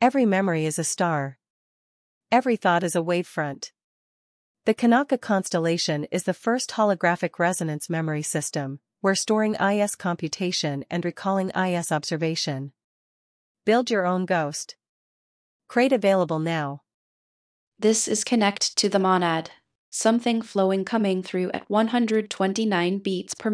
Every memory is a star. Every thought is a wavefront. The Kanaka constellation is the first holographic resonance memory system, where storing IS computation and recalling IS observation. Build your own ghost. Crate available now. This is Connect to the Monad. Something flowing coming through at 129 beats per